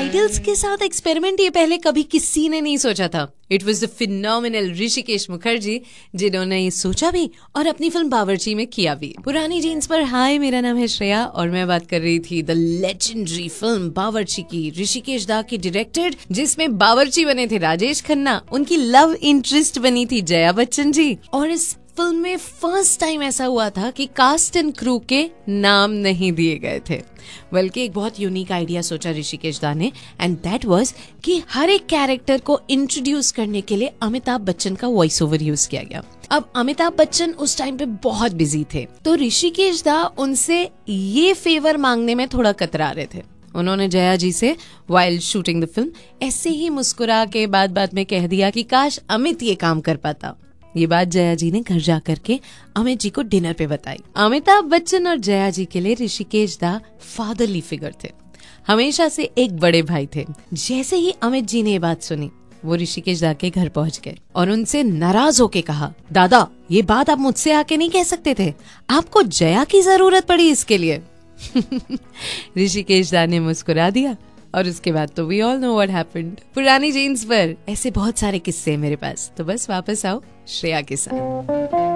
Idols के साथ experiment ये पहले कभी किसी ने नहीं सोचा था। It was the phenomenal Rishikesh Mukherjee जिन्होंने ये सोचा भी और अपनी फिल्म बावर्ची में किया भी। पुरानी जीन्स पर हाय, मेरा नाम है श्रेया और मैं बात कर रही थी द लेजेंडरी फिल्म बावर्ची की, ऋषिकेश दा की डायरेक्टेड, जिसमें बावर्ची बने थे राजेश खन्ना, उनकी लव इंटरेस्ट बनी थी जया बच्चन जी। और इस फिल्म में फर्स्ट टाइम ऐसा हुआ था कि कास्ट एंड क्रू के नाम नहीं दिए गए थे, बल्कि एक बहुत यूनिक आइडिया सोचा ऋषिकेश दा ने, एंड दैट वाज कि हर एक कैरेक्टर को इंट्रोड्यूस करने के लिए अमिताभ बच्चन का वॉइस ओवर यूज किया गया। अब अमिताभ बच्चन उस टाइम पे बहुत बिजी थे, तो ऋषिकेश दा उनसे ये फेवर मांगने में थोड़ा कतरा रहे थे। उन्होंने जया जी से वाइल शूटिंग द फिल्म ऐसे ही मुस्कुरा के बाद में कह दिया कि काश अमित ये काम कर पाता। ये बात जया जी ने घर जा करके अमित जी को डिनर पे बताई। अमिताभ बच्चन और जया जी के लिए ऋषिकेश दा फादरली फिगर थे, हमेशा से एक बड़े भाई थे। जैसे ही अमित जी ने ये बात सुनी, वो ऋषिकेश दा के घर पहुंच गए और उनसे नाराज होके कहा, दादा ये बात आप मुझसे आके नहीं कह सकते थे, आपको जया की जरूरत पड़ी इसके लिए। ऋषिकेश दा ने मुस्कुरा दिया और उसके बाद तो we all know what happened. पुरानी जीन्स पर ऐसे बहुत सारे किस्से हैं मेरे पास, तो बस वापस आओ श्रेया के साथ।